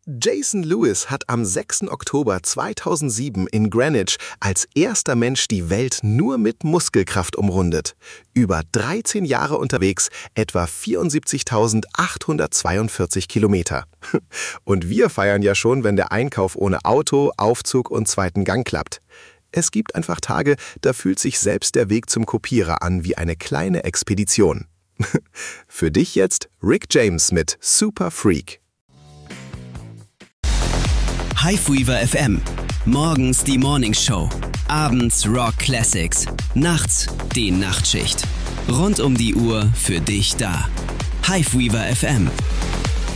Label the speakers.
Speaker 1: Jason Lewis hat am 6. Oktober 2007 in Greenwich als erster Mensch die Welt nur mit Muskelkraft umrundet. Über 13 Jahre unterwegs, etwa 74.842 Kilometer. Und wir feiern ja schon, wenn der Einkauf ohne Auto, Aufzug und zweiten Gang klappt. Es gibt einfach Tage, da fühlt sich selbst der Weg zum Kopierer an wie eine kleine Expedition. Für dich jetzt Rick James mit Super Freak.
Speaker 2: Highweaver FM. Morgens die Morning Show. Abends Rock Classics. Nachts die Nachtschicht. Rund um die Uhr für dich da. Highweaver FM.